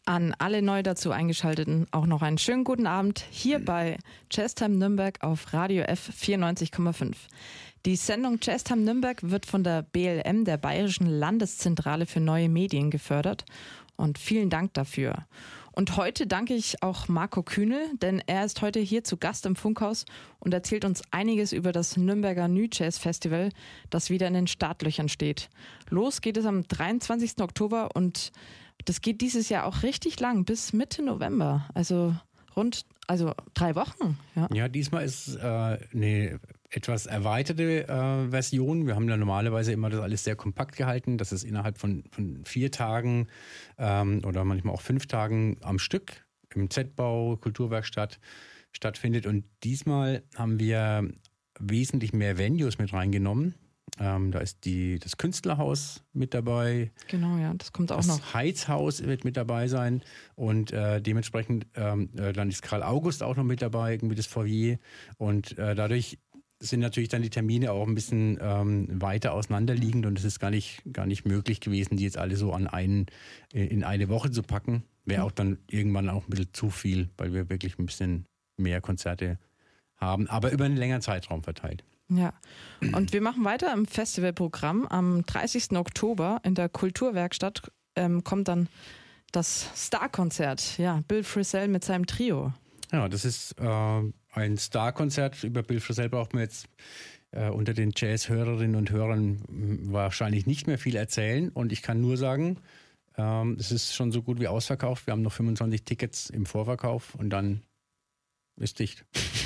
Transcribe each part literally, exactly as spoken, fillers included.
An alle neu dazu Eingeschalteten auch noch einen schönen guten Abend hier bei Jazztime Nürnberg auf Radio F vierundneunzig Komma fünf. Die Sendung Jazztime Nürnberg wird von der B L M, der Bayerischen Landeszentrale für neue Medien, gefördert. Und vielen Dank dafür. Und heute danke ich auch Marco Kühnel, denn er ist heute hier zu Gast im Funkhaus und erzählt uns einiges über das Nürnberger New Jazz Festival, das wieder in den Startlöchern steht. Los geht es am dreiundzwanzigsten Oktober und das geht dieses Jahr auch richtig lang, bis Mitte November. Also rund, also drei Wochen. Ja, ja diesmal ist äh, eine etwas erweiterte äh, Version. Wir haben ja normalerweise immer das alles sehr kompakt gehalten, dass es innerhalb von, von vier Tagen ähm, oder manchmal auch fünf Tagen am Stück im Z-Bau, Kulturwerkstatt stattfindet. Und diesmal haben wir wesentlich mehr Venues mit reingenommen. Ähm, da ist die, das Künstlerhaus mit dabei. Genau, ja, das kommt auch das noch. Das Heizhaus wird mit dabei sein und äh, dementsprechend ähm, äh, dann ist Karl August auch noch mit dabei, irgendwie das Foyer. Und äh, dadurch sind natürlich dann die Termine auch ein bisschen ähm, weiter auseinanderliegend und es ist gar nicht, gar nicht möglich gewesen, die jetzt alle so an einen, in eine Woche zu packen. Wäre auch dann irgendwann auch ein bisschen zu viel, weil wir wirklich ein bisschen mehr Konzerte haben, aber über einen längeren Zeitraum verteilt. Ja, und wir machen weiter im Festivalprogramm. Am dreißigsten Oktober in der Kulturwerkstatt ähm, kommt dann das Star-Konzert. Ja, Bill Frisell mit seinem Trio. Ja, das ist äh, ein Star-Konzert. Über Bill Frisell braucht man jetzt äh, unter den Jazz-Hörerinnen und Hörern wahrscheinlich nicht mehr viel erzählen. Und ich kann nur sagen, ähm, es ist schon so gut wie ausverkauft. Wir haben noch fünfundzwanzig Tickets im Vorverkauf und dann ist dicht.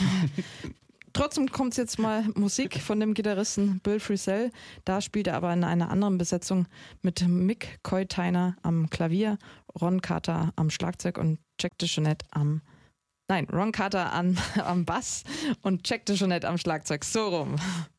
Trotzdem kommt jetzt mal Musik von dem Gitarristen Bill Frisell. Da spielt er aber in einer anderen Besetzung mit Mick Koiteiner am Klavier, Ron Carter am Schlagzeug und Jack DeJohnette am Nein, Ron Carter an, am Bass und Jack DeJohnette am Schlagzeug. So rum.